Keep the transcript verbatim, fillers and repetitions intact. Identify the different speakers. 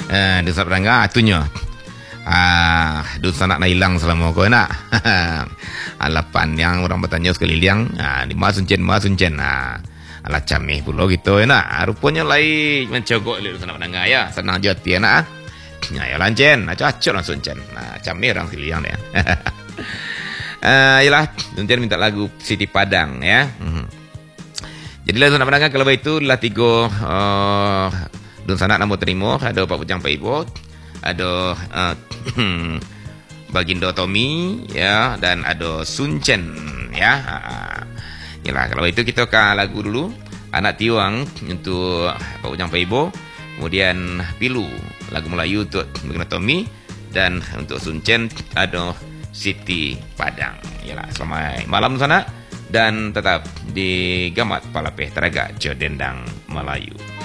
Speaker 1: Eh, Dun Sanak Padang itunya. Ah, Dun Sanak nak hilang selama kau nak. Alapan yang orang bertanya sekeliling, ah, di mana Suncen, mana Suncen. Ah, alah camih pula gitu ya nak. Ah, rupanya lain mencogok Dun Sanak Padang ya. Senang jati ya nak. Ya, ya lancen, cocok langsung Suncen. Nah, camih orang sekeliling dia. Uh, yalah, Suncen minta lagu Siti Padang ya. Hmm. Jadi lagu Sanak Padang kalau itu adalah tiga uh, Dun Sanak nama terima, ada Pak Bujang Pak Ibu, ada uh, Baginda Tommy ya, dan ada Suncen ya. Uh, yalah, kalau itu kita ke lagu dulu Anak Tiwang untuk Pak Bujang Pak Ibu, kemudian Pilu lagu Melayu untuk Baginda Tommy, dan untuk Suncen ada Siti Padang. Yalah, selamat malam sana dan tetap di Gamat Palapeh Teraga Jodendang Melayu.